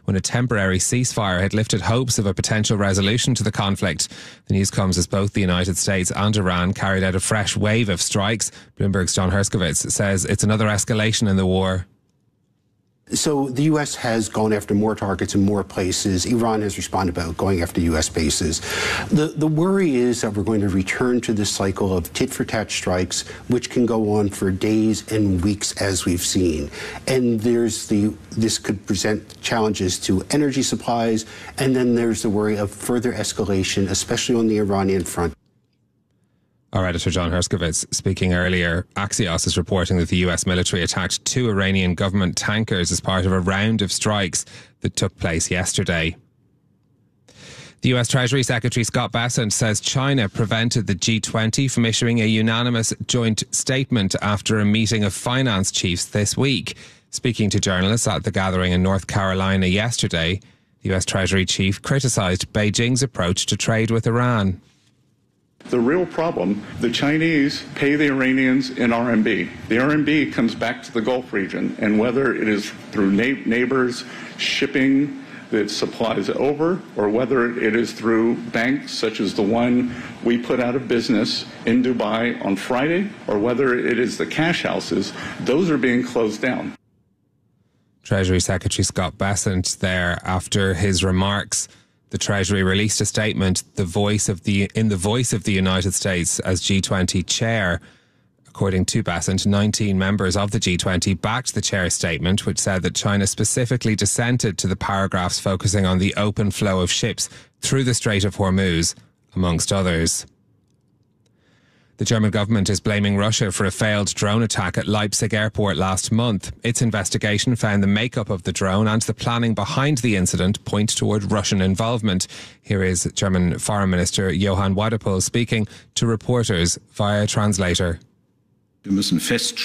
when a temporary ceasefire had lifted hopes of a potential resolution to the conflict. The news comes as both the United States and Iran carried out a fresh wave of strikes. Bloomberg's John Herskovitz says it's another escalation in the war. So the U.S. has gone after more targets in more places. Iran has responded by going after U.S. bases. The worry is that we're going to return to this cycle of tit-for-tat strikes, which can go on for days and weeks, as we've seen. And this could present challenges to energy supplies, and then there's the worry of further escalation, especially on the Iranian front. Our editor John Herskovitz speaking earlier. Axios is reporting that the US military attacked 2 Iranian government tankers as part of a round of strikes that took place yesterday. The US Treasury Secretary Scott Bessent says China prevented the G20 from issuing a unanimous joint statement after a meeting of finance chiefs this week. Speaking to journalists at the gathering in North Carolina yesterday, the US Treasury chief criticised Beijing's approach to trade with Iran. The real problem, the Chinese pay the Iranians in RMB. The RMB comes back to the Gulf region, and whether it is through neighbors shipping the supplies over, or whether it is through banks such as the one we put out of business in Dubai on Friday, or whether it is the cash houses, those are being closed down. Treasury Secretary Scott Bessent there after his remarks. The Treasury released a statement, in the voice of the United States as G20 chair. According to Bessent, 19 members of the G20 backed the chair's statement, which said that China specifically dissented to the paragraphs focusing on the open flow of ships through the Strait of Hormuz, amongst others. The German government is blaming Russia for a failed drone attack at Leipzig airport last month. Its investigation found the makeup of the drone and the planning behind the incident point toward Russian involvement. Here is German Foreign Minister Johann Wadephul speaking to reporters via translator. We must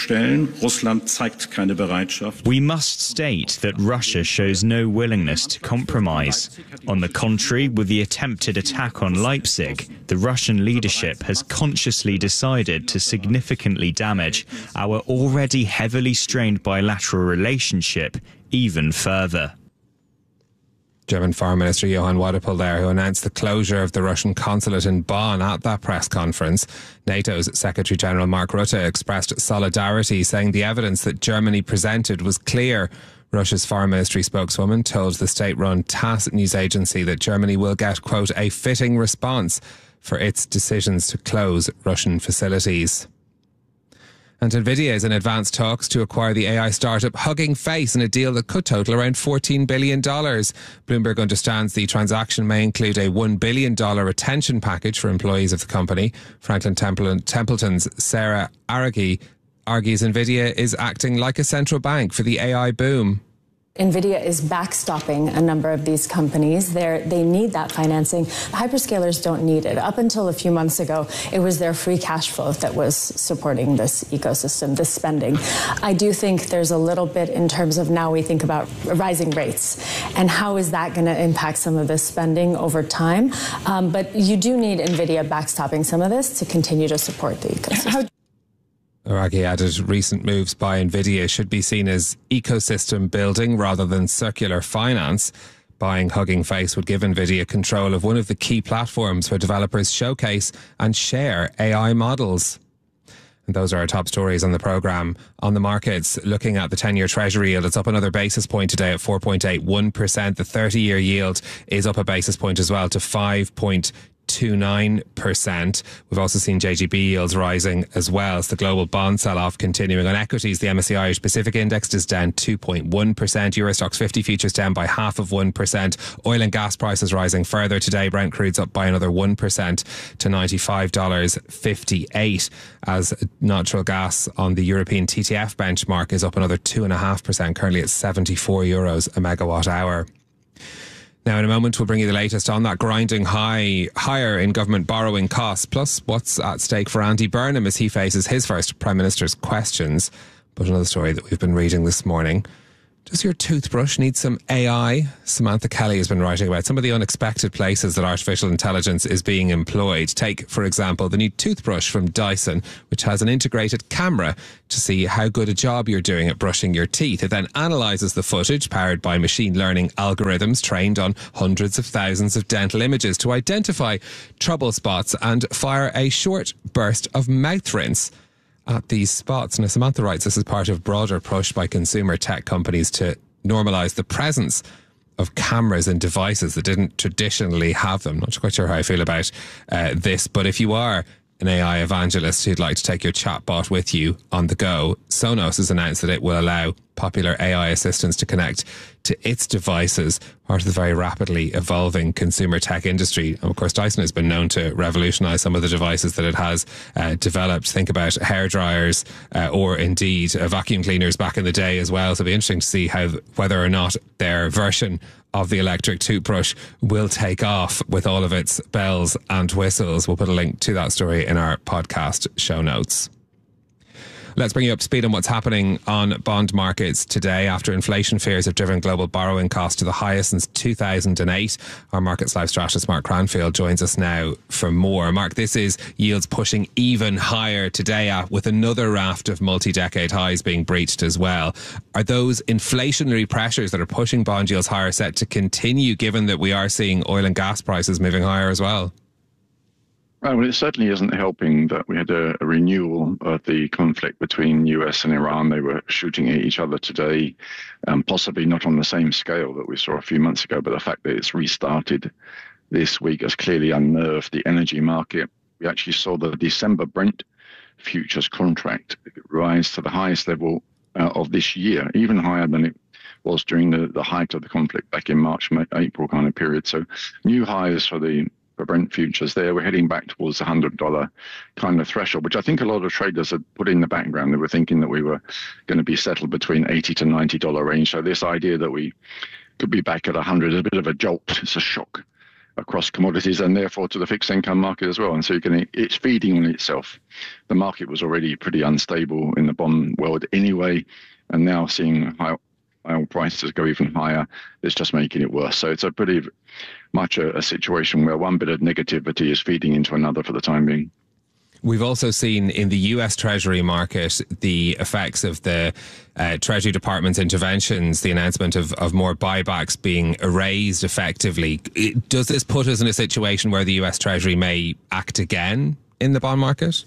state that Russia shows no willingness to compromise. On the contrary, with the attempted attack on Leipzig, the Russian leadership has consciously decided to significantly damage our already heavily strained bilateral relationship even further. German Foreign Minister Johann Wadephul there, who announced the closure of the Russian consulate in Bonn at that press conference. NATO's Secretary General Mark Rutte expressed solidarity, saying the evidence that Germany presented was clear. Russia's Foreign Ministry spokeswoman told the state-run TASS news agency that Germany will get, quote, a fitting response for its decisions to close Russian facilities. And Nvidia is in advanced talks to acquire the AI startup Hugging Face in a deal that could total around $14 billion. Bloomberg understands the transaction may include a $1 billion retention package for employees of the company. Franklin Templeton's Sarah Argy argues Nvidia is acting like a central bank for the AI boom. NVIDIA is backstopping a number of these companies. They need that financing. The hyperscalers don't need it. Up until a few months ago, it was their free cash flow that was supporting this ecosystem, this spending. I do think there's a little bit in terms of now we think about rising rates and how is that going to impact some of this spending over time. But you do need NVIDIA backstopping some of this to continue to support the ecosystem. Aragi added recent moves by Nvidia should be seen as ecosystem building rather than circular finance. Buying Hugging Face would give Nvidia control of one of the key platforms where developers showcase and share AI models. And those are our top stories on the programme. On the markets, looking at the 10-year Treasury yield, it's up another basis point today at 4.81%. The 30-year yield is up a basis point as well to 5.29%. We've also seen JGB yields rising as well as the global bond sell-off continuing. On equities, the MSCI Irish Pacific Index is down 2.1%. Eurostoxx 50 futures down by 0.5%. Oil and gas prices rising further today. Brent crude's up by another 1% to $95.58 as natural gas on the European TTF benchmark is up another 2.5%, currently at €74 a megawatt hour. Now, in a moment, we'll bring you the latest on that grinding higher in government borrowing costs, plus what's at stake for Andy Burnham as he faces his first Prime Minister's questions. But another story that we've been reading this morning. Does your toothbrush need some AI? Samantha Kelly has been writing about some of the unexpected places that artificial intelligence is being employed. Take, for example, the new toothbrush from Dyson, which has an integrated camera to see how good a job you're doing at brushing your teeth. It then analyses the footage powered by machine learning algorithms trained on hundreds of thousands of dental images to identify trouble spots and fire a short burst of mouth rinse at these spots. Now, Samantha writes this is part of a broader push by consumer tech companies to normalise the presence of cameras in devices that didn't traditionally have them. Not quite sure how I feel about this, but if you are an AI evangelist who'd like to take your chatbot with you on the go, Sonos has announced that it will allow popular AI assistants to connect to its devices, part of the very rapidly evolving consumer tech industry. And of course, Dyson has been known to revolutionise some of the devices that it has developed. Think about hairdryers or indeed vacuum cleaners back in the day as well. So it'll be interesting to see whether or not their version of the electric toothbrush will take off with all of its bells and whistles. We'll put a link to that story in our podcast show notes. Let's bring you up to speed on what's happening on bond markets today after inflation fears have driven global borrowing costs to the highest since 2008. Our Markets Live strategist Mark Cranfield joins us now for more. Mark, this is yields pushing even higher today with another raft of multi-decade highs being breached as well. Are those inflationary pressures that are pushing bond yields higher set to continue, given that we are seeing oil and gas prices moving higher as well? Well, it certainly isn't helping that we had a renewal of the conflict between US and Iran. They were shooting at each other today, possibly not on the same scale that we saw a few months ago, but the fact that it's restarted this week has clearly unnerved the energy market. We actually saw the December Brent futures contract rise to the highest level of this year, even higher than it was during the height of the conflict back in March, April kind of period. So new highs for Brent futures there. We're heading back towards the $100 kind of threshold, which I think a lot of traders had put in the background. They were thinking that we were going to be settled between $80 to $90 range. So this idea that we could be back at 100 is a bit of a jolt. It's a shock across commodities and therefore to the fixed income market as well. And so it's feeding on itself. The market was already pretty unstable in the bond world anyway, and now seeing high oil prices go even higher, it's just making it worse. So it's a pretty much a situation where one bit of negativity is feeding into another for the time being. We've also seen in the US Treasury market the effects of the Treasury Department's interventions, the announcement of more buybacks being erased effectively. Does this put us in a situation where the US Treasury may act again in the bond market?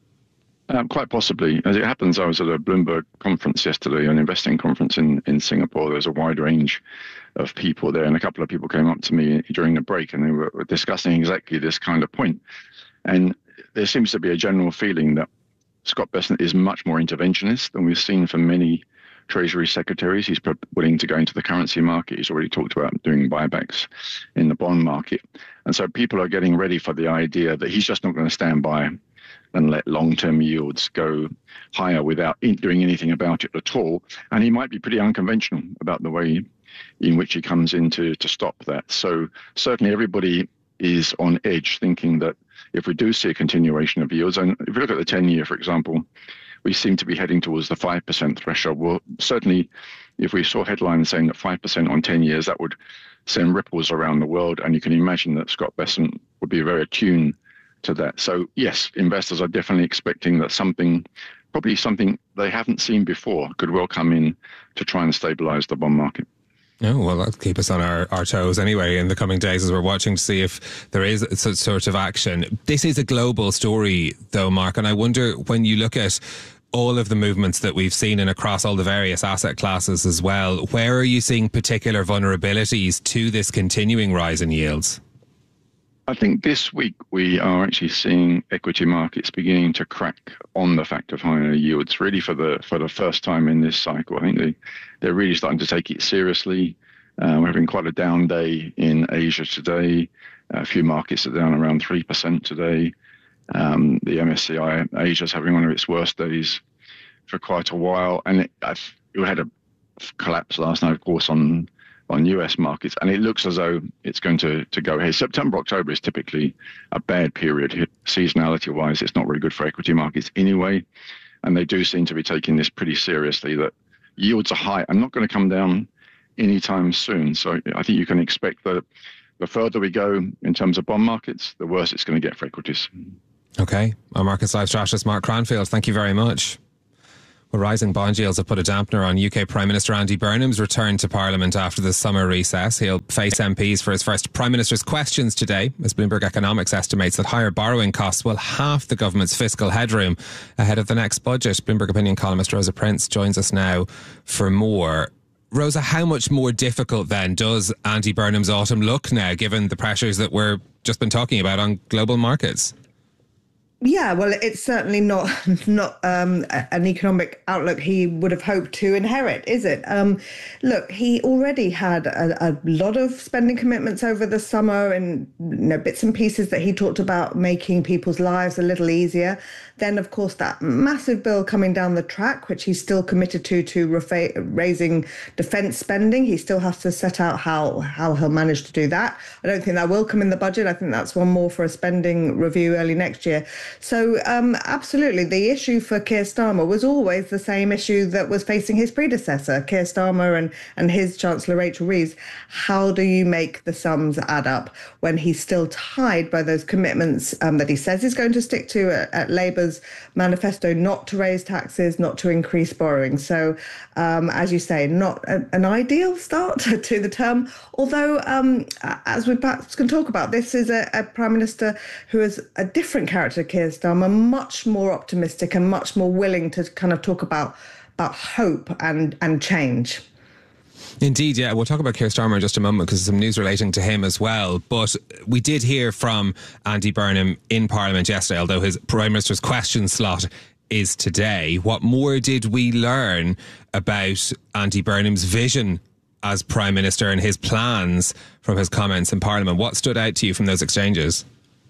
Quite possibly. As it happens, I was at a Bloomberg conference yesterday, an investing conference in Singapore. There's a wide range of people there, and a couple of people came up to me during the break, and they were discussing exactly this kind of point. And there seems to be a general feeling that Scott Bessent is much more interventionist than we've seen from many Treasury secretaries. He's willing to go into the currency market. He's already talked about doing buybacks in the bond market. And so people are getting ready for the idea that he's just not going to stand by and let long-term yields go higher without doing anything about it at all. And he might be pretty unconventional about the way in which he comes in to stop that. So certainly everybody is on edge, thinking that if we do see a continuation of yields, and if you look at the 10-year, for example, we seem to be heading towards the 5% threshold. Well, certainly if we saw headlines saying that 5% on 10 years, that would send ripples around the world. And you can imagine that Scott Bessent would be very attuned to that. So yes, investors are definitely expecting that probably something they haven't seen before could well come in to try and stabilize the bond market. Oh, well, that'll keep us on our toes anyway in the coming days as we're watching to see if there is such sort of action. This is a global story though, Mark, and I wonder when you look at all of the movements that we've seen and across all the various asset classes as well, where are you seeing particular vulnerabilities to this continuing rise in yields? I think this week we are actually seeing equity markets beginning to crack on the fact of higher yields, really for the first time in this cycle. I think they're really starting to take it seriously. We're having quite a down day in Asia today. A few markets are down around 3% today. The MSCI Asia is having one of its worst days for quite a while. And we had a collapse last night, of course, on US markets, and it looks as though it's going to go ahead. September, October is typically a bad period. Seasonality-wise, it's not really good for equity markets anyway, and they do seem to be taking this pretty seriously, that yields are high and not going to come down anytime soon. So I think you can expect that the further we go in terms of bond markets, the worse it's going to get for equities. Okay. Our Markets Live strategist, Mark Cranfield, thank you very much. Well, rising bond yields have put a dampener on UK Prime Minister Andy Burnham's return to Parliament after the summer recess. He'll face MPs for his first Prime Minister's questions today, as Bloomberg Economics estimates that higher borrowing costs will halve the government's fiscal headroom ahead of the next budget. Bloomberg opinion columnist Rosa Prince joins us now for more. Rosa, how much more difficult then does Andy Burnham's autumn look now, given the pressures that we're just been talking about on global markets? Yeah, well, it's certainly not an economic outlook he would have hoped to inherit, is it? Look, he already had a lot of spending commitments over the summer and bits and pieces that he talked about making people's lives a little easier. Then, of course, that massive bill coming down the track, which he's still committed to raising defence spending. He still has to set out how he'll manage to do that. I don't think that will come in the budget. I think that's one more for a spending review early next year. So absolutely, the issue for Keir Starmer was always the same issue that was facing his predecessor, Keir Starmer and his Chancellor Rachel Reeves. How do you make the sums add up when he's still tied by those commitments that he says he's going to stick to at Labour's manifesto, not to raise taxes, not to increase borrowing? So, as you say, not an ideal start to the term, although, as we perhaps can talk about, this is a Prime Minister who is a different character to Keir Starmer, much more optimistic and much more willing to kind of talk about hope and change. Indeed, yeah. We'll talk about Keir Starmer in just a moment because there's some news relating to him as well. But we did hear from Andy Burnham in Parliament yesterday, although his Prime Minister's question slot is today. What more did we learn about Andy Burnham's vision as Prime Minister and his plans from his comments in Parliament? What stood out to you from those exchanges?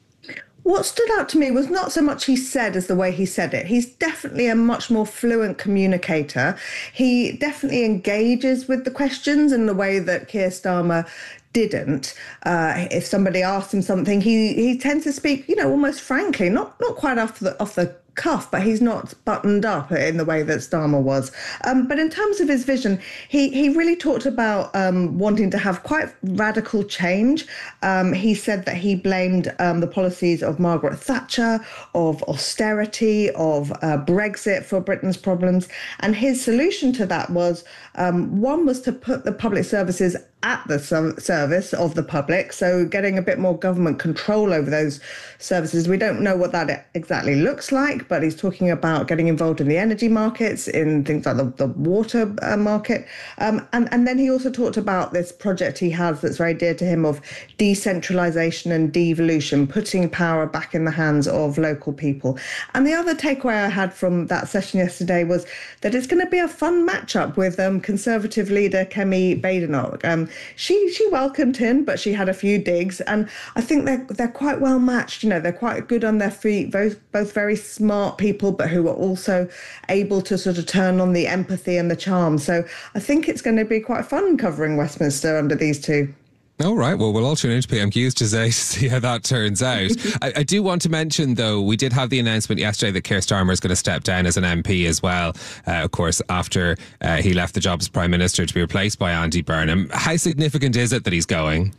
What stood out to me was not so much he said as the way he said it. He's definitely a much more fluent communicator. He definitely engages with the questions in the way that Keir Starmer didn't. If somebody asked him something, he tends to speak, almost frankly, not quite off the cuff, but he's not buttoned up in the way that Starmer was. But in terms of his vision, he really talked about wanting to have quite radical change. He said that he blamed the policies of Margaret Thatcher, of austerity, of Brexit for Britain's problems. And his solution to that was, one was to put the public services at the service of the public, so getting a bit more government control over those services. We don't know what that exactly looks like, but he's talking about getting involved in the energy markets, in things like the water market. And then he also talked about this project he has that's very dear to him of decentralisation and devolution, putting power back in the hands of local people. And the other takeaway I had from that session yesterday was that it's going to be a fun matchup with Conservative leader Kemi Badenoch. She welcomed him, but she had a few digs, and I think they're quite well matched. They're quite good on their feet, both very smart people, but who are also able to sort of turn on the empathy and the charm. So I think it's going to be quite fun covering Westminster under these two. All right. Well, we'll all tune into PMQs today to see how that turns out. I do want to mention, though, we did have the announcement yesterday that Keir Starmer is going to step down as an MP as well, of course, after he left the job as Prime Minister to be replaced by Andy Burnham. How significant is it that he's going?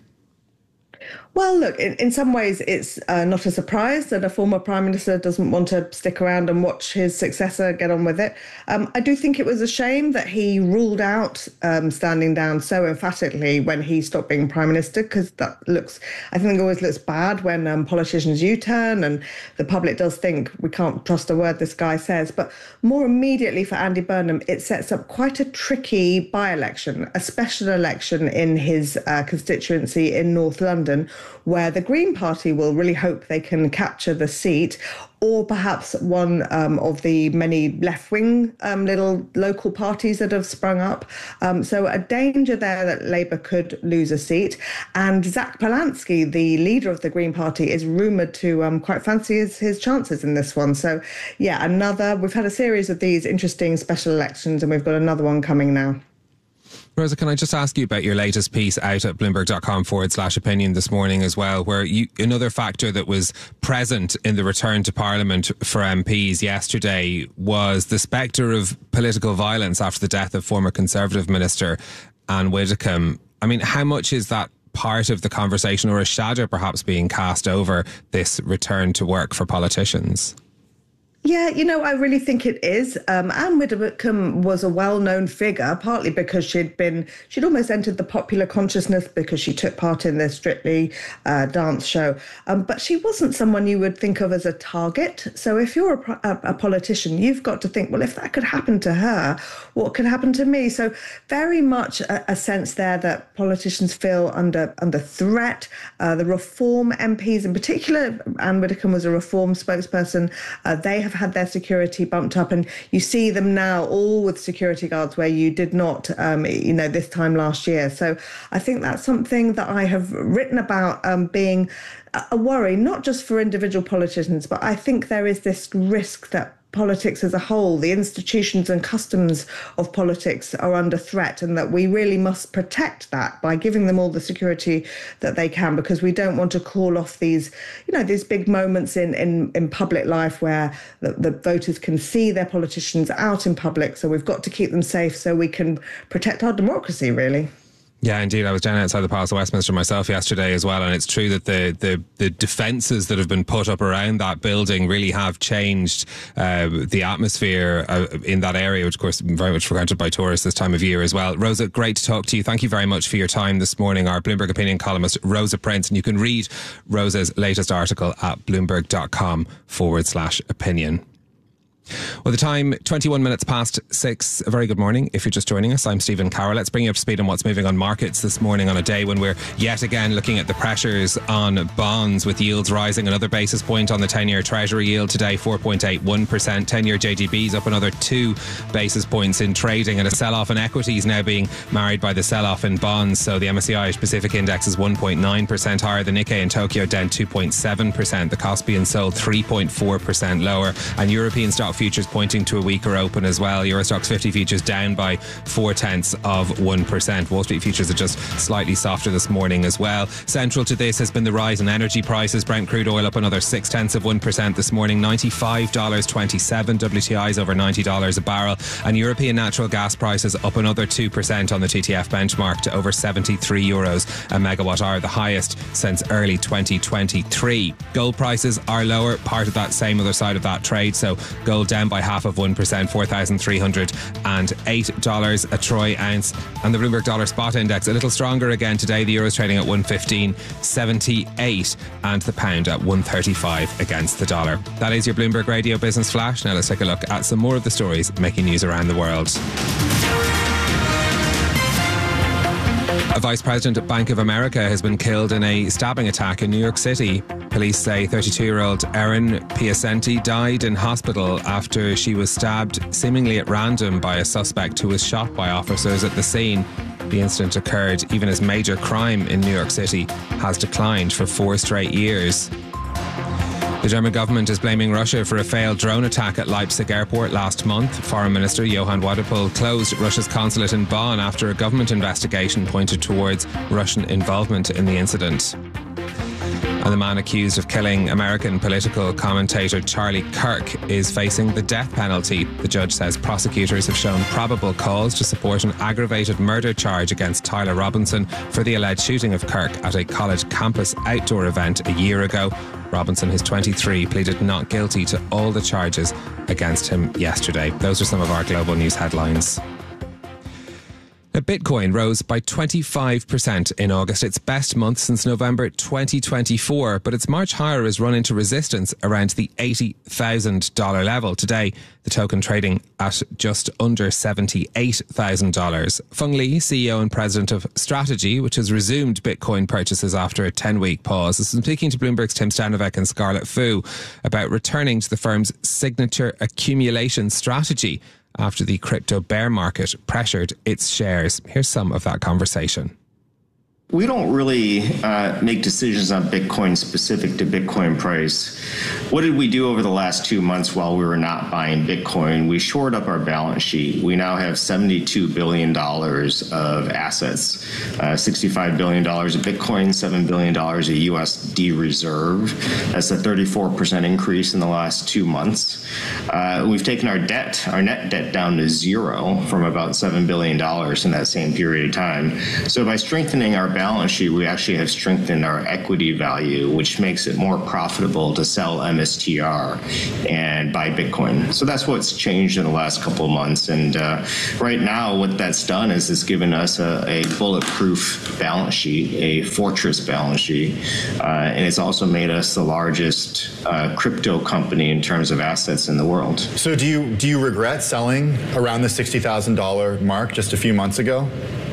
Well, look, in some ways, it's not a surprise that a former Prime Minister doesn't want to stick around and watch his successor get on with it. I do think it was a shame that he ruled out standing down so emphatically when he stopped being Prime Minister, because I think it always looks bad when politicians U-turn and the public does think we can't trust a word this guy says. But more immediately for Andy Burnham, it sets up quite a tricky by-election, a special election in his constituency in North London, where the Green Party will really hope they can capture the seat, or perhaps one of the many left-wing little local parties that have sprung up. So a danger there that Labour could lose a seat. And Zach Polanski, the leader of the Green Party, is rumoured to quite fancy his chances in this one. So, yeah, we've had a series of these interesting special elections, and we've got another one coming now. Rosa, can I just ask you about your latest piece out at Bloomberg.com/opinion this morning as well, where another factor that was present in the return to Parliament for MPs yesterday was the spectre of political violence after the death of former Conservative Minister Anne Widdecombe. I mean, how much is that part of the conversation, or a shadow perhaps being cast over this return to work for politicians? Yeah, I really think it is. Anne Widdecombe was a well-known figure, partly because she'd almost entered the popular consciousness because she took part in the Strictly dance show. But she wasn't someone you would think of as a target. So if you're a politician, you've got to think, well, if that could happen to her, what could happen to me? So very much a sense there that politicians feel under threat. The Reform MPs in particular, Anne Widdecombe was a Reform spokesperson. They have had their security bumped up, and you see them now all with security guards where you did not, this time last year. So I think that's something that I have written about being a worry, not just for individual politicians, but I think there is this risk that politics as a whole, the institutions and customs of politics are under threat, and that we really must protect that by giving them all the security that they can, because we don't want to call off these big moments in public life where the voters can see their politicians out in public. So we've got to keep them safe so we can protect our democracy, really. Yeah, indeed. I was down outside the Palace of Westminster myself yesterday as well, and it's true that the defences that have been put up around that building really have changed the atmosphere in that area, which of course is very much frequented by tourists this time of year as well. Rosa, great to talk to you. Thank you very much for your time this morning. Our Bloomberg Opinion columnist, Rosa Prince, and you can read Rosa's latest article at bloomberg.com/opinion. Well, the time, 21 minutes past 6. A very good morning. If you're just joining us, I'm Stephen Carroll. Let's bring you up to speed on what's moving on markets this morning on a day when we're yet again looking at the pressures on bonds, with yields rising another basis point on the 10-year Treasury yield today, 4.81%. 10-year JGB's up another 2 basis points in trading, and a sell-off in equities now being married by the sell-off in bonds. So the MSCI Asia Pacific Index is 1.9% higher. The Nikkei in Tokyo down 2.7%. The Kospi in Seoul 3.4% lower. And European stock futures pointing to a weaker open as well. Eurostoxx 50 futures down by 0.4%. Wall Street futures are just slightly softer this morning as well. Central to this has been the rise in energy prices. Brent crude oil up another 0.6% this morning, $95.27. WTI's over $90 a barrel. And European natural gas prices up another 2% on the TTF benchmark to over €73 a megawatt hour, the highest since early 2023. Gold prices are lower, part of that same other side of that trade. So gold down by 0.5%, $4,308 a troy ounce. And the Bloomberg Dollar Spot Index a little stronger again today. The euro's trading at 115.78 and the pound at 135 against the dollar. That is your Bloomberg Radio Business Flash. Now let's take a look at some more of the stories making news around the world. A vice president at Bank of America has been killed in a stabbing attack in New York City. Police say 32-year-old Erin Piacenti died in hospital after she was stabbed seemingly at random by a suspect who was shot by officers at the scene. The incident occurred even as major crime in New York City has declined for 4 straight years. The German government is blaming Russia for a failed drone attack at Leipzig airport last month. Foreign Minister Johann Wadephul closed Russia's consulate in Bonn after a government investigation pointed towards Russian involvement in the incident. And the man accused of killing American political commentator Charlie Kirk is facing the death penalty. The judge says prosecutors have shown probable cause to support an aggravated murder charge against Tyler Robinson for the alleged shooting of Kirk at a college campus outdoor event a year ago. Robinson, who's 23, pleaded not guilty to all the charges against him yesterday. Those are some of our global news headlines. Now, Bitcoin rose by 25% in August, its best month since November 2024, but its March higher has run into resistance around the $80,000 level. Today, the token trading at just under $78,000. Feng Li, CEO and president of Strategy, which has resumed Bitcoin purchases after a 10-week pause, is speaking to Bloomberg's Tim Stanovic and Scarlett Fu about returning to the firm's signature accumulation strategy after the crypto bear market pressured its shares. Here's some of that conversation. We don't really make decisions on Bitcoin specific to Bitcoin price. What did we do over the last 2 months while we were not buying Bitcoin? We shored up our balance sheet. We now have $72 billion of assets, $65 billion of Bitcoin, $7 billion of USD reserve. That's a 34% increase in the last 2 months. We've taken our net debt down to zero from about $7 billion in that same period of time. So by strengthening our balance sheet, we actually have strengthened our equity value, which makes it more profitable to sell MSTR and buy Bitcoin. So that's what's changed in the last couple of months. And right now, what that's done is it's given us a bulletproof balance sheet, a fortress balance sheet, and it's also made us the largest crypto company in terms of assets in the world. So do you regret selling around the $60,000 mark just a few months ago?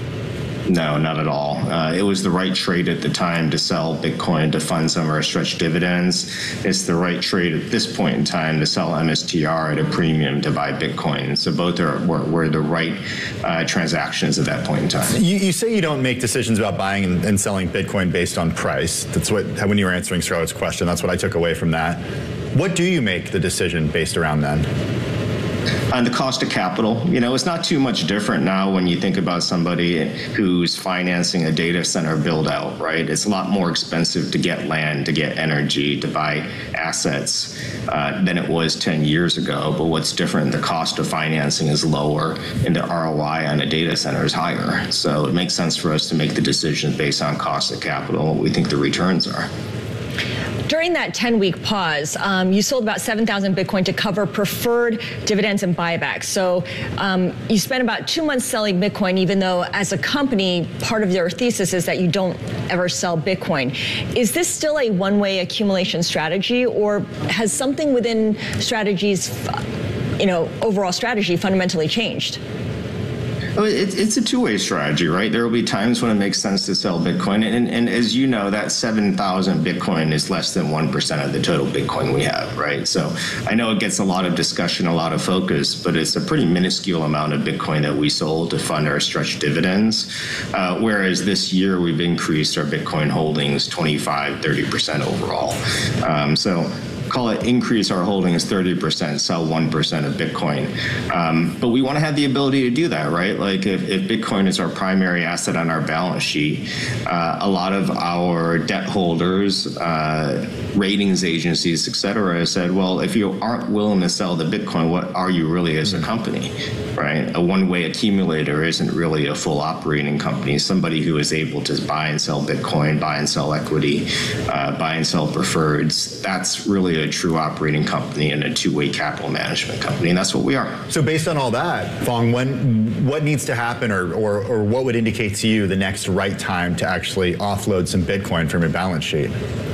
No, not at all. It was the right trade at the time to sell Bitcoin to fund some of our stretch dividends. It's the right trade at this point in time to sell MSTR at a premium to buy Bitcoin. So both were the right transactions at that point in time. You say you don't make decisions about buying and selling Bitcoin based on price. That's what, when you were answering Charlotte's question, that's what I took away from that. What do you make the decision based around then? On the cost of capital, it's not too much different now when you think about somebody who's financing a data center build out, right? It's a lot more expensive to get land, to get energy, to buy assets than it was 10 years ago. But what's different, the cost of financing is lower and the ROI on a data center is higher. So it makes sense for us to make the decision based on cost of capital and what we think the returns are. During that 10-week pause, you sold about 7,000 Bitcoin to cover preferred dividends and buybacks. So you spent about 2 months selling Bitcoin, even though as a company, part of your thesis is that you don't ever sell Bitcoin. Is this still a one-way accumulation strategy, or has something within Strategy's, overall strategy fundamentally changed? It's a two-way strategy, right? There will be times when it makes sense to sell Bitcoin. And as you know, that 7,000 Bitcoin is less than 1% of the total Bitcoin we have, right? So I know it gets a lot of discussion, a lot of focus, but it's a pretty minuscule amount of Bitcoin that we sold to fund our stretch dividends. Whereas this year, we've increased our Bitcoin holdings 25-30% overall. So call it increase our holdings 30%, sell 1% of Bitcoin. But we want to have the ability to do that, right? Like if Bitcoin is our primary asset on our balance sheet, a lot of our debt holders, ratings agencies, et cetera, said, well, if you aren't willing to sell the Bitcoin, what are you really as a company, right? A one-way accumulator isn't really a full operating company. Somebody who is able to buy and sell Bitcoin, buy and sell equity, buy and sell preferreds, that's really a true operating company and a two-way capital management company, and that's what we are. So based on all that, Phong, what needs to happen or what would indicate to you the next right time to actually offload some Bitcoin from your balance sheet?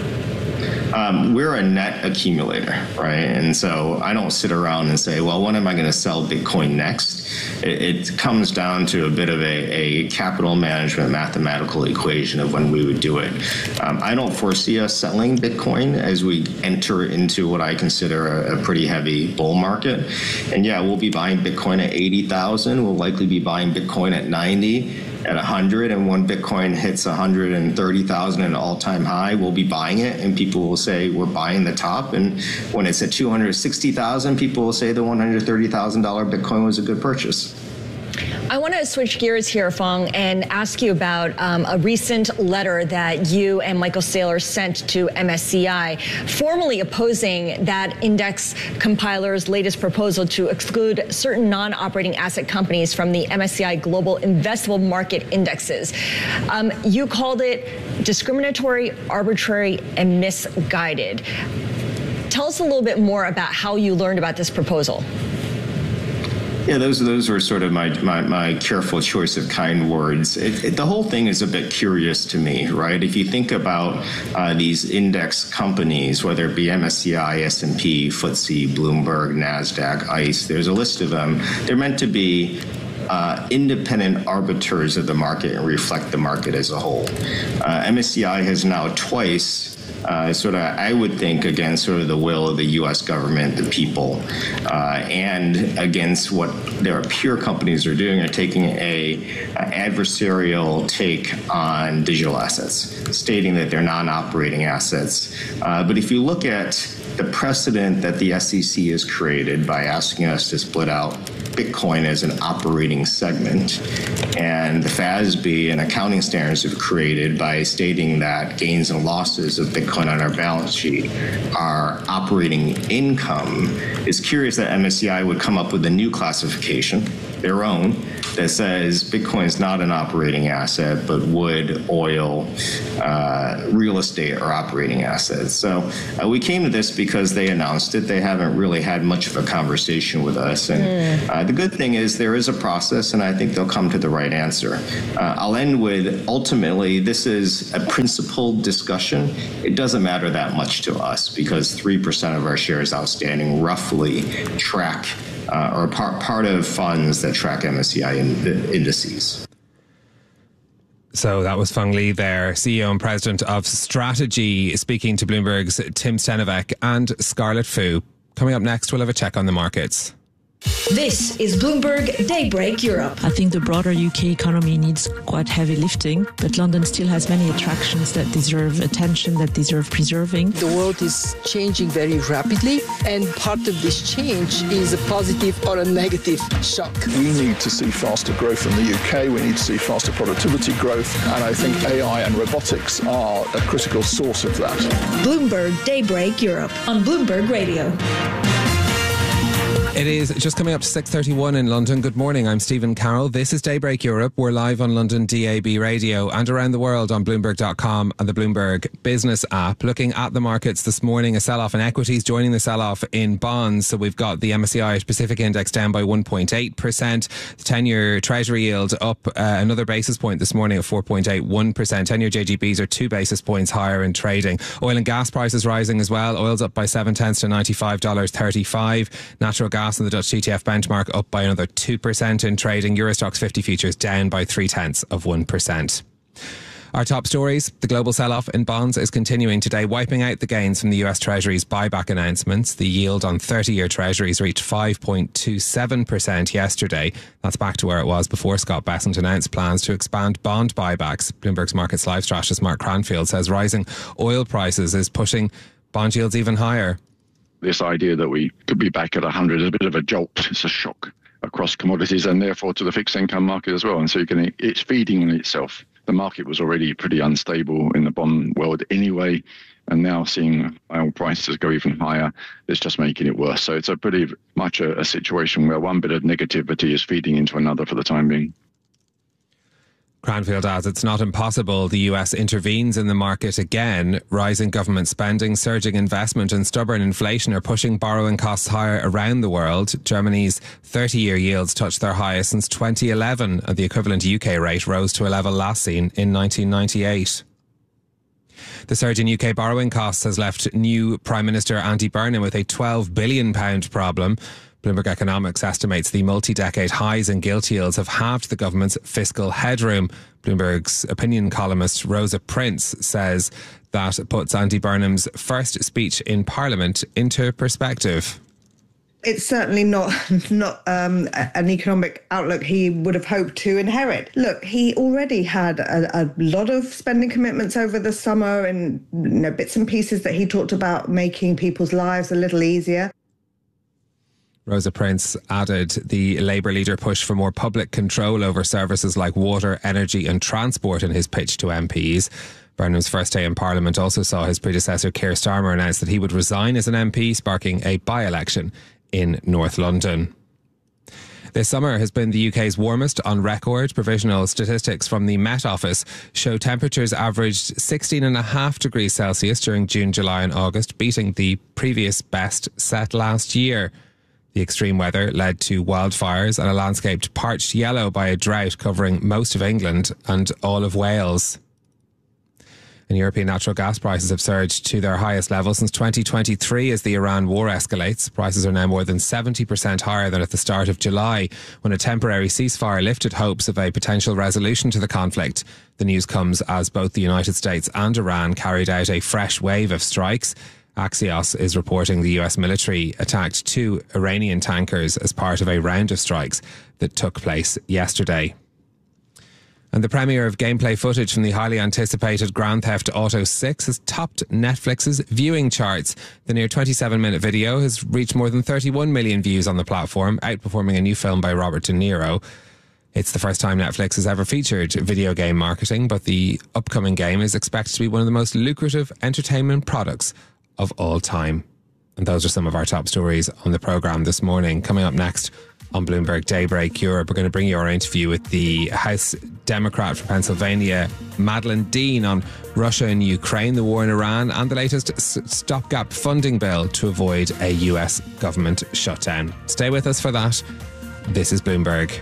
We're a net accumulator, right? And so I don't sit around and say, well, when am I going to sell Bitcoin next? It comes down to a bit of a capital management mathematical equation of when we would do it. I don't foresee us selling Bitcoin as we enter into what I consider a pretty heavy bull market. And yeah, we'll be buying Bitcoin at 80,000. We'll likely be buying Bitcoin at 90. At 100, and when Bitcoin hits 130,000 at an all-time high, we'll be buying it, and people will say we're buying the top. And when it's at 260,000, people will say the $130,000 Bitcoin was a good purchase. I want to switch gears here, Phong, and ask you about a recent letter that you and Michael Saylor sent to MSCI, formally opposing that index compiler's latest proposal to exclude certain non-operating asset companies from the MSCI Global Investable Market Indexes. You called it discriminatory, arbitrary, and misguided. Tell us a little bit more about how you learned about this proposal. Yeah, those were sort of my careful choice of kind words. The whole thing is a bit curious to me, right? If you think about these index companies, whether it be MSCI, S&P, FTSE, Bloomberg, NASDAQ, ICE, there's a list of them. They're meant to be independent arbiters of the market and reflect the market as a whole. MSCI has now twice sort of, I would think, against sort of the will of the U.S. government, the people, and against what their peer companies are doing, are taking a adversarial take on digital assets, stating that they're non-operating assets. But if you look at the precedent that the SEC has created by asking us to split out Bitcoin as an operating segment, and the FASB and accounting standards have created by stating that gains and losses of Bitcoin on our balance sheet are operating income, it's curious that MSCI would come up with a new classification, their own, that says Bitcoin is not an operating asset, but wood, oil, real estate are operating assets. So we came to this because they announced it. They haven't really had much of a conversation with us. And the good thing is there is a process, and I think they'll come to the right answer. I'll end with, ultimately, this is a principled discussion. It doesn't matter that much to us because 3% of our shares outstanding roughly track or part of funds that track MSCI indices. So that was Feng Li there, CEO and President of Strategy, speaking to Bloomberg's Tim Stenovec and Scarlett Fu. Coming up next, we'll have a check on the markets. This is Bloomberg Daybreak Europe. I think the broader UK economy needs quite heavy lifting, but London still has many attractions that deserve attention, that deserve preserving. The world is changing very rapidly, and part of this change is a positive or a negative shock. We need to see faster growth in the UK. We need to see faster productivity growth, and I think AI and robotics are a critical source of that. Bloomberg Daybreak Europe on Bloomberg Radio. It is just coming up to 6:31 in London. Good morning, I'm Stephen Carroll. This is Daybreak Europe. We're live on London DAB radio and around the world on Bloomberg.com and the Bloomberg Business app. Looking at the markets this morning, a sell-off in equities, joining the sell-off in bonds. So we've got the MSCI Pacific Index down by 1.8%. The 10-year Treasury yield up another basis point this morning at 4.81%. 10-year JGBs are 2 basis points higher in trading. Oil and gas prices rising as well. Oil's up by 0.7 to $95.35. Natural gas and the Dutch TTF benchmark up by another 2% in trading. Euro Stoxx 50 futures down by 0.3%. Our top stories. The global sell-off in bonds is continuing today, wiping out the gains from the US Treasury's buyback announcements. The yield on 30-year Treasuries reached 5.27% yesterday. That's back to where it was before Scott Bessent announced plans to expand bond buybacks. Bloomberg's Markets Live strategist Mark Cranfield says rising oil prices is pushing bond yields even higher. This idea that we could be back at 100 is a bit of a jolt. It's a shock across commodities and therefore to the fixed income market as well. And so it's feeding on itself. The market was already pretty unstable in the bond world anyway. And now seeing oil prices go even higher, it's just making it worse. So it's a pretty much a situation where one bit of negativity is feeding into another for the time being. Cranfield adds it's not impossible the US intervenes in the market again. Rising government spending, surging investment and stubborn inflation are pushing borrowing costs higher around the world. Germany's 30-year yields touched their highest since 2011 and the equivalent UK rate rose to a level last seen in 1998. The surge in UK borrowing costs has left new Prime Minister Andy Burnham with a £12 billion problem. Bloomberg Economics estimates the multi-decade highs in gilt yields have halved the government's fiscal headroom. Bloomberg's opinion columnist Rosa Prince says that puts Andy Burnham's first speech in Parliament into perspective. It's certainly not an economic outlook he would have hoped to inherit. Look, he already had a lot of spending commitments over the summer and bits and pieces that he talked about making people's lives a little easier. Rosa Prince added the Labour leader pushed for more public control over services like water, energy and transport in his pitch to MPs. Burnham's first day in Parliament also saw his predecessor Keir Starmer announce that he would resign as an MP, sparking a by-election in North London. This summer has been the UK's warmest on record. Provisional statistics from the Met Office show temperatures averaged 16.5 degrees Celsius during June, July and August, beating the previous best set last year. The extreme weather led to wildfires and a landscape parched yellow by a drought covering most of England and all of Wales. And European natural gas prices have surged to their highest level since 2023 as the Iran war escalates. Prices are now more than 70% higher than at the start of July, when a temporary ceasefire lifted hopes of a potential resolution to the conflict. The news comes as both the United States and Iran carried out a fresh wave of strikes. Axios is reporting the US military attacked 2 Iranian tankers as part of a round of strikes that took place yesterday. And the premiere of gameplay footage from the highly anticipated Grand Theft Auto 6 has topped Netflix's viewing charts. The near 27-minute video has reached more than 31 million views on the platform, outperforming a new film by Robert De Niro. It's the first time Netflix has ever featured video game marketing, but the upcoming game is expected to be one of the most lucrative entertainment products of all time. And those are some of our top stories on the programme this morning. Coming up next on Bloomberg Daybreak Europe, we're going to bring you our interview with the House Democrat from Pennsylvania, Madeleine Dean, on Russia and Ukraine, the war in Iran, and the latest stopgap funding bill to avoid a US government shutdown. Stay with us for that. This is Bloomberg.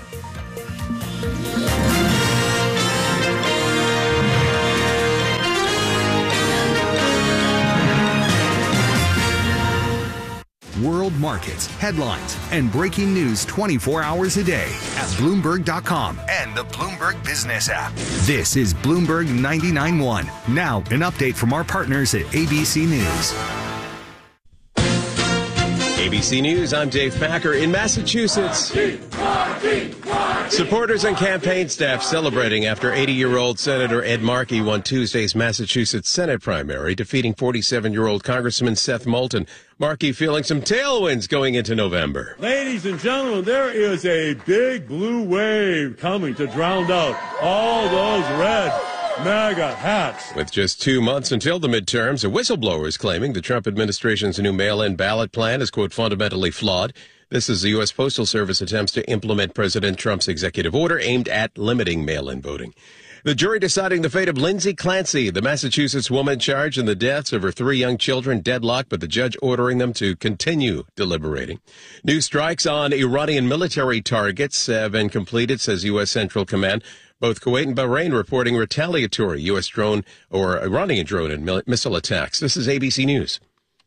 World markets, headlines, and breaking news 24 hours a day at Bloomberg.com and the Bloomberg Business app. This is Bloomberg 99.1. Now, an update from our partners at ABC News. ABC News, I'm Dave Packer in Massachusetts. Supporters and campaign staff celebrating after 80-year-old Senator Ed Markey won Tuesday's Massachusetts Senate primary, defeating 47-year-old Congressman Seth Moulton. Markey feeling some tailwinds going into November. Ladies and gentlemen, there is a big blue wave coming to drown out all those red MAGA hats. With just 2 months until the midterms, a whistleblower is claiming the Trump administration's new mail-in ballot plan is, quote, fundamentally flawed. This is the U.S. Postal Service attempts to implement President Trump's executive order aimed at limiting mail-in voting. The jury deciding the fate of Lindsay Clancy, the Massachusetts woman charged in the deaths of her 3 young children, deadlocked, but the judge ordering them to continue deliberating. New strikes on Iranian military targets have been completed, says U.S. Central Command. Both Kuwait and Bahrain reporting retaliatory U.S. drone or Iranian drone and missile attacks. This is ABC News.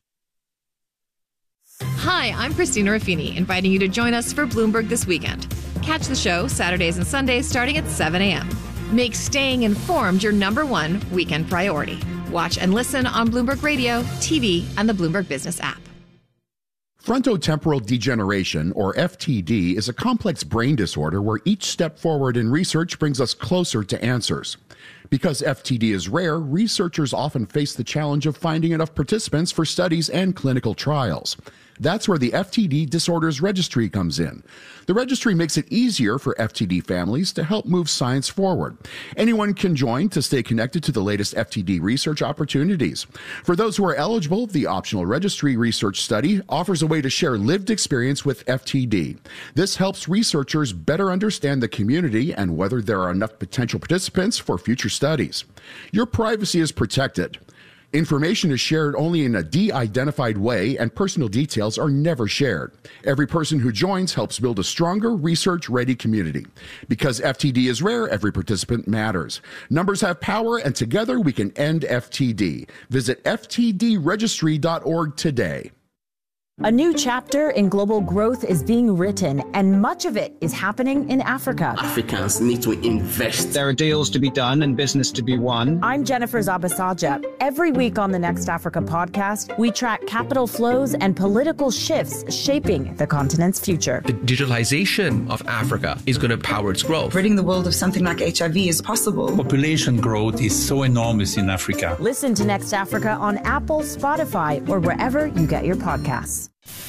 Hi, I'm Christina Raffini, inviting you to join us for Bloomberg This Weekend. Catch the show Saturdays and Sundays starting at 7 a.m. Make staying informed your #1 weekend priority. Watch and listen on Bloomberg Radio, TV, and the Bloomberg Business app. Frontotemporal degeneration, or FTD, is a complex brain disorder where each step forward in research brings us closer to answers. Because FTD is rare, researchers often face the challenge of finding enough participants for studies and clinical trials. That's where the FTD Disorders Registry comes in. The registry makes it easier for FTD families to help move science forward. Anyone can join to stay connected to the latest FTD research opportunities. For those who are eligible, the optional registry research study offers a way to share lived experience with FTD. This helps researchers better understand the community and whether there are enough potential participants for future studies. Your privacy is protected. Information is shared only in a de-identified way, and personal details are never shared. Every person who joins helps build a stronger, research-ready community. Because FTD is rare, every participant matters. Numbers have power, and together we can end FTD. Visit ftdregistry.org today. A new chapter in global growth is being written, and much of it is happening in Africa. Africans need to invest. There are deals to be done and business to be won. I'm Jennifer Zabasaja. Every week on the Next Africa podcast, we track capital flows and political shifts shaping the continent's future. The digitalization of Africa is going to power its growth. Ridding the world of something like HIV is possible. Population growth is so enormous in Africa. Listen to Next Africa on Apple, Spotify, or wherever you get your podcasts.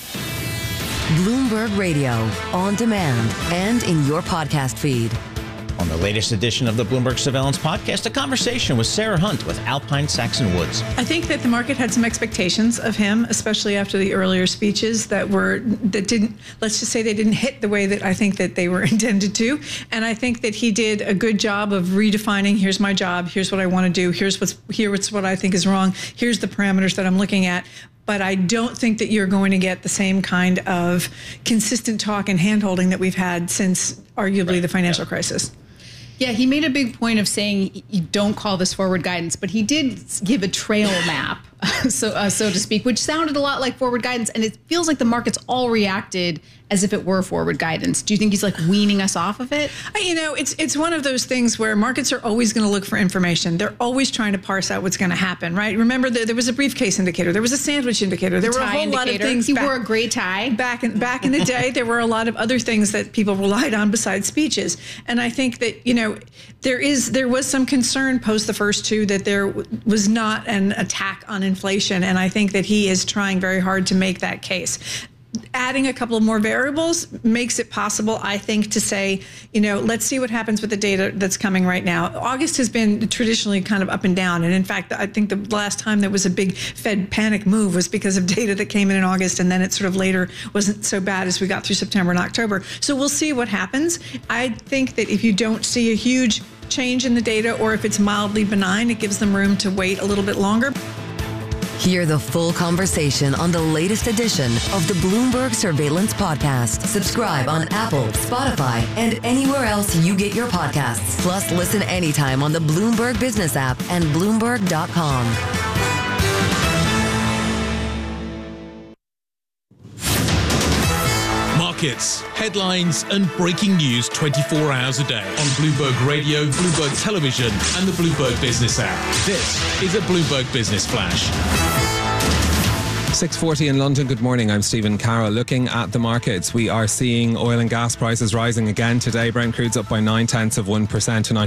Bloomberg Radio, on demand and in your podcast feed. On the latest edition of the Bloomberg Surveillance Podcast, a conversation with Sarah Hunt with Alpine Saxon Woods. I think that the market had some expectations of him, especially after the earlier speeches that didn't, let's just say they didn't hit the way that I think that they were intended to. And I think that he did a good job of redefining, here's my job, here's what I want to do, here's what I think is wrong, here's the parameters that I'm looking at. But I don't think that you're going to get the same kind of consistent talk and handholding that we've had since arguably the financial crisis. Yeah, he made a big point of saying you don't call this forward guidance, but he did give a trail map, so to speak, which sounded a lot like forward guidance, and it feels like the markets all reacted as if it were forward guidance. Do you think he's like weaning us off of it? It's one of those things where markets are always going to look for information. They're always trying to parse out what's going to happen, right? Remember, there was a briefcase indicator. There was a sandwich indicator. There were a whole lot of things. He wore a gray tie. Back in the day, there were a lot of other things that people relied on besides speeches. And I think that, there was some concern post the first two that there was not an attack on inflation. And I think that he is trying very hard to make that case. Adding a couple of more variables makes it possible, I think, to say, let's see what happens with the data that's coming right now. August has been traditionally kind of up and down. And in fact, I think the last time there was a big Fed panic move was because of data that came in August. And then it sort of later wasn't so bad as we got through September and October. So we'll see what happens. I think that if you don't see a huge change in the data, or if it's mildly benign, it gives them room to wait a little bit longer. Hear the full conversation on the latest edition of the Bloomberg Surveillance Podcast. Subscribe on Apple, Spotify, and anywhere else you get your podcasts. Plus, listen anytime on the Bloomberg Business app and Bloomberg.com. Markets, headlines, and breaking news 24 hours a day on Bloomberg Radio, Bloomberg Television, and the Bloomberg Business app. This is a Bloomberg Business Flash. 6:40 in London. Good morning. I'm Stephen Carroll. Looking at the markets, we are seeing oil and gas prices rising again today. Brent crude's up by 0.9% to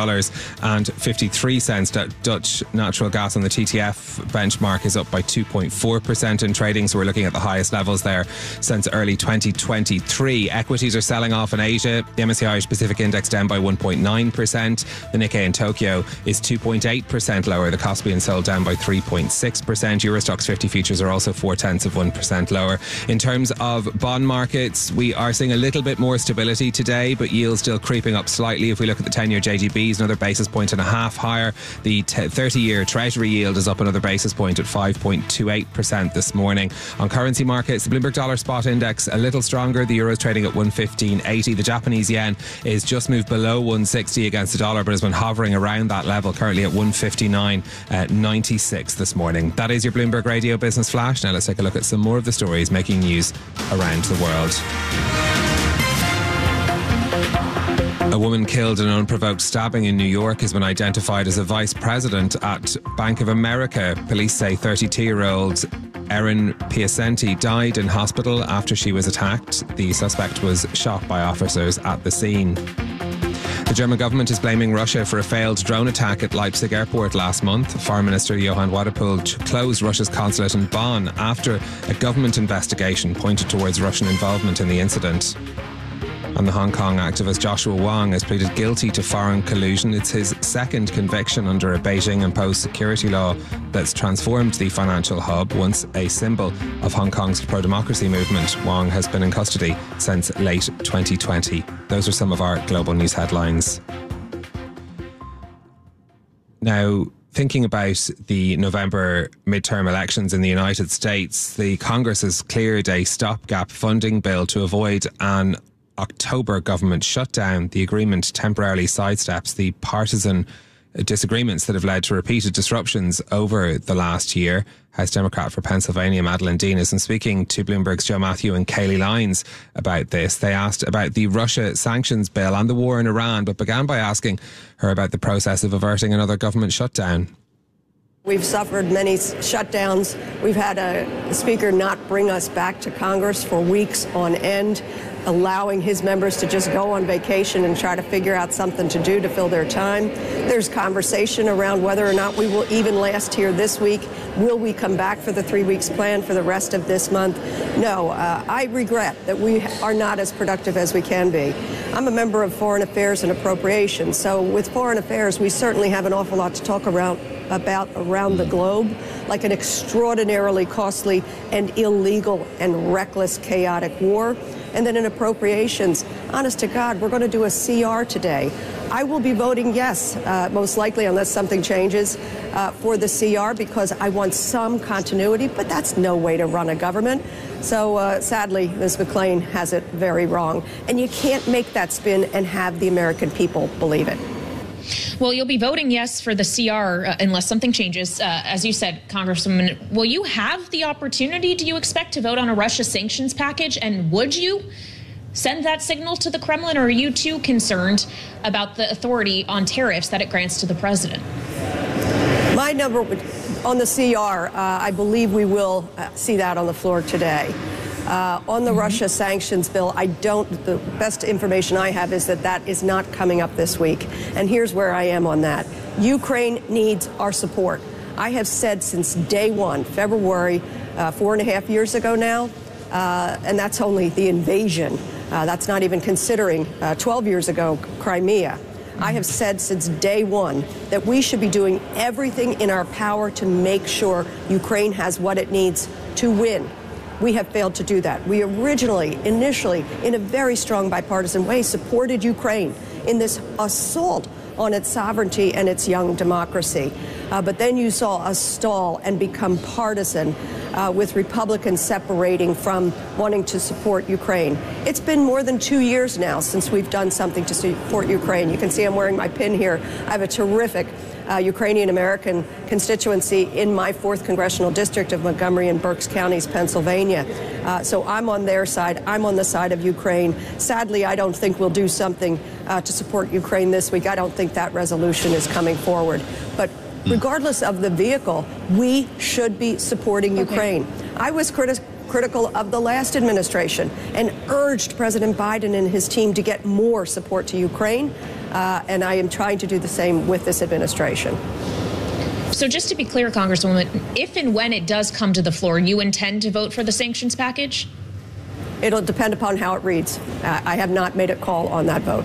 $95.53. Dutch natural gas on the TTF benchmark is up by 2.4% in trading, so we're looking at the highest levels there since early 2023. Equities are selling off in Asia. The MSCI Irish Pacific Index down by 1.9%. The Nikkei in Tokyo is 2.8% lower. The Kospian sold down by 3.6%. Eurostoxx 50 futures are also 0.4% lower. In terms of bond markets, we are seeing a little bit more stability today, but yields still creeping up slightly. If we look at the 10-year JGBs, another basis point and a half higher. The 30-year Treasury yield is up another basis point at 5.28% this morning. On currency markets, the Bloomberg Dollar Spot Index a little stronger. The euro is trading at 115.80. The Japanese yen is just moved below 160 against the dollar, but has been hovering around that level, currently at 159.96 this morning. That is your Bloomberg Radio Business Flash. Now let's take a look at some more of the stories making news around the world. A woman killed in an unprovoked stabbing in New York has been identified as a vice president at Bank of America. Police say 32-year-old Erin Piacenti died in hospital after she was attacked. The suspect was shot by officers at the scene. The German government is blaming Russia for a failed drone attack at Leipzig airport last month. Foreign Minister Johann Wadephul closed Russia's consulate in Bonn after a government investigation pointed towards Russian involvement in the incident. And the Hong Kong activist Joshua Wong has pleaded guilty to foreign collusion. It's his second conviction under a Beijing-imposed security law that's transformed the financial hub, once a symbol of Hong Kong's pro-democracy movement. Wong has been in custody since late 2020. Those are some of our global news headlines. Now, thinking about the November midterm elections in the United States, the Congress has cleared a stopgap funding bill to avoid an October government shutdown. The agreement temporarily sidesteps the partisan disagreements that have led to repeated disruptions over the last year. House Democrat for Pennsylvania, Madeleine Dean, is speaking to Bloomberg's Joe Matthew and Kayleigh Lyons about this. They asked about the Russia sanctions bill and the war in Iran, but began by asking her about the process of averting another government shutdown. We've suffered many shutdowns. We've had a speaker not bring us back to Congress for weeks on end, allowing his members to just go on vacation and try to figure out something to do to fill their time. There's conversation around whether or not we will even last here this week. Will we come back for the 3 weeks plan for the rest of this month? No, I regret that we are not as productive as we can be. I'm a member of Foreign Affairs and Appropriations, so with Foreign Affairs, we certainly have an awful lot to talk about around the globe, like an extraordinarily costly and illegal and reckless, chaotic war. And then in appropriations, honest to God, we're going to do a CR today. I will be voting yes, most likely, unless something changes, for the CR, because I want some continuity, but that's no way to run a government. So sadly, Ms. McClain has it very wrong. And you can't make that spin and have the American people believe it. Well, you'll be voting yes for the CR unless something changes. As you said, Congresswoman, will you have the opportunity, do you expect, to vote on a Russia sanctions package? And would you send that signal to the Kremlin, or are you too concerned about the authority on tariffs that it grants to the president? My number on the CR, I believe we will see that on the floor today. On the Russia sanctions bill, the best information I have is that that is not coming up this week. And here's where I am on that. Ukraine needs our support. I have said since day one, February, 4.5 years ago now, and that's only the invasion. That's not even considering 12 years ago, Crimea. I have said since day one that we should be doing everything in our power to make sure Ukraine has what it needs to win. We have failed to do that. We initially, in a very strong bipartisan way, supported Ukraine in this assault on its sovereignty and its young democracy. But then you saw us stall and become partisan, with Republicans separating from wanting to support Ukraine. It's been more than 2 years now since we've done something to support Ukraine. You can see I'm wearing my pin here. I have a terrific Ukrainian-American constituency in my 4th congressional district of Montgomery and Berks counties, Pennsylvania. So I'm on their side. I'm on the side of Ukraine. Sadly, I don't think we'll do something to support Ukraine this week. I don't think that resolution is coming forward. But regardless of the vehicle, we should be supporting Ukraine. I was critical of the last administration and urged President Biden and his team to get more support to Ukraine. And I am trying to do the same with this administration. So just to be clear, Congresswoman, if and when it does come to the floor, you intend to vote for the sanctions package? It'll depend upon how it reads. I have not made a call on that vote.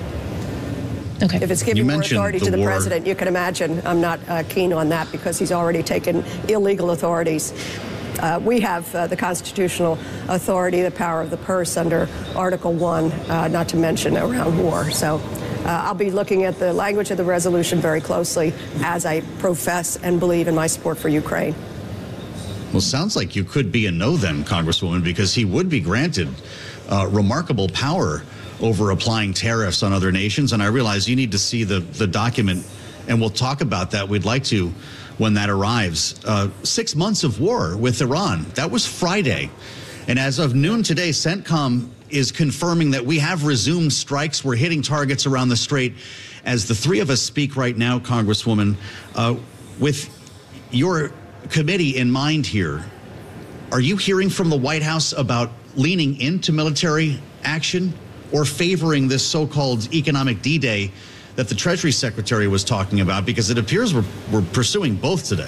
Okay. If it's giving more authority to the president, you can imagine I'm not keen on that, because he's already taken illegal authorities. We have the constitutional authority, the power of the purse under Article 1, not to mention around war. So I'll be looking at the language of the resolution very closely as I profess and believe in my support for Ukraine. Well, sounds like you could be a no then, Congresswoman, because he would be granted remarkable power over applying tariffs on other nations. And I realize you need to see the document, and we'll talk about that. We'd like to when that arrives. 6 months of war with Iran. That was Friday. And as of noon today, CENTCOM is confirming that we have resumed strikes. We're hitting targets around the Strait. As the three of us speak right now, Congresswoman, with your committee in mind here, are you hearing from the White House about leaning into military action or favoring this so-called economic D-Day that the Treasury Secretary was talking about? Because it appears we're pursuing both today.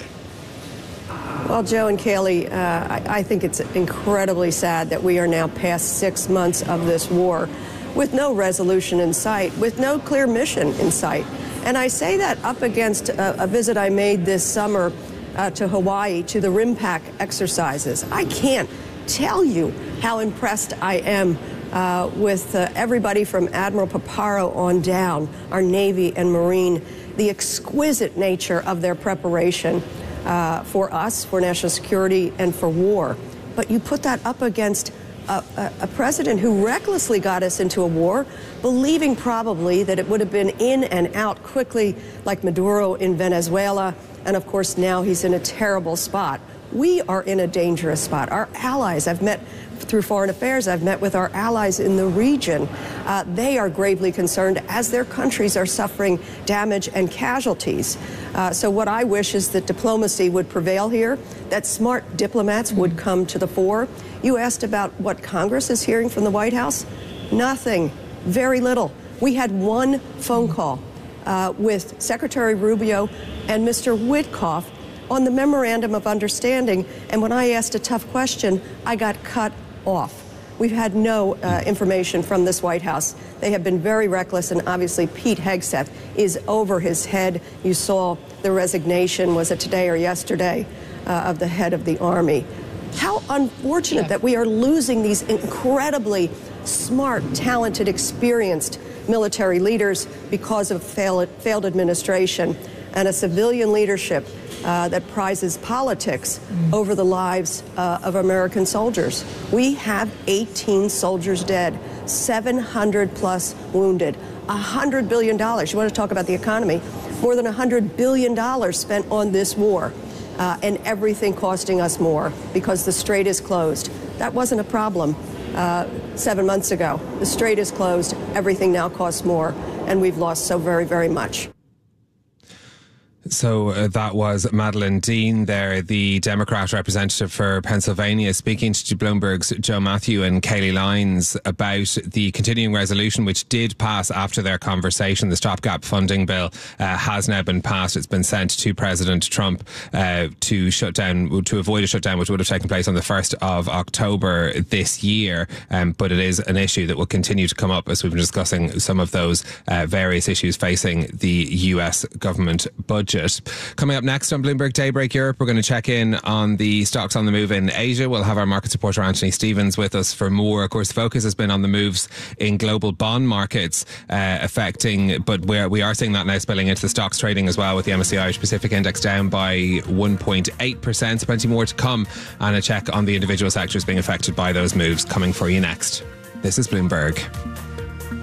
Well, Joe and Kayleigh, I think it's incredibly sad that we are now past 6 months of this war with no resolution in sight, with no clear mission in sight. And I say that up against a visit I made this summer to Hawaii, to the RIMPAC exercises. I can't tell you how impressed I am with everybody from Admiral Paparo on down, our Navy and Marine, the exquisite nature of their preparation for us, for national security, and for war. But you put that up against a president who recklessly got us into a war, believing probably that it would have been in and out quickly, like Maduro in Venezuela. And of course, now he's in a terrible spot. We are in a dangerous spot. Our allies, I've met through Foreign Affairs, I've met with our allies in the region. They are gravely concerned as their countries are suffering damage and casualties. So what I wish is that diplomacy would prevail here, that smart diplomats would come to the fore. You asked about what Congress is hearing from the White House. Nothing, very little. We had one phone call with Secretary Rubio and Mr. Witkoff on the Memorandum of Understanding, and when I asked a tough question, I got cut off. We've had no information from this White House. They have been very reckless, and obviously Pete Hegseth is over his head. You saw the resignation, was it today or yesterday, of the head of the Army. How unfortunate that we are losing these incredibly smart, talented, experienced military leaders because of failed administration, and a civilian leadership that prizes politics over the lives of American soldiers. We have 18 soldiers dead, 700 plus wounded, $100 billion. You want to talk about the economy? More than $100 billion spent on this war, and everything costing us more because the strait is closed. That wasn't a problem 7 months ago. The strait is closed. Everything now costs more, and we've lost so very, very much. So that was Madeleine Dean there, the Democrat representative for Pennsylvania, speaking to Bloomberg's Joe Matthew and Kayleigh Lyons about the continuing resolution, which did pass after their conversation. The stopgap funding bill has now been passed. It's been sent to President Trump to avoid a shutdown, which would have taken place on the 1st of October this year. But it is an issue that will continue to come up as we've been discussing some of those various issues facing the US government budget. Coming up next on Bloomberg Daybreak Europe, we're going to check in on the stocks on the move in Asia. We'll have our markets reporter Anthony Stevens with us for more. Of course, the focus has been on the moves in global bond markets but we are seeing that now spilling into the stocks trading as well, with the MSCI Irish Pacific Index down by 1.8%. Plenty more to come, and a check on the individual sectors being affected by those moves coming for you next. This is Bloomberg.